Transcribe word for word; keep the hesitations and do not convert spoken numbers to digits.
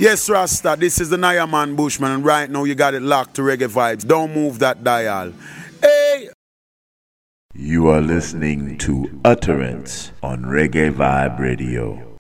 Yes, Rasta, this is the Nayaman Bushman, and right now you got it locked to Reggae Vibes. Don't move that dial. Hey! You are listening to Utterance on Reggae Vibe Radio.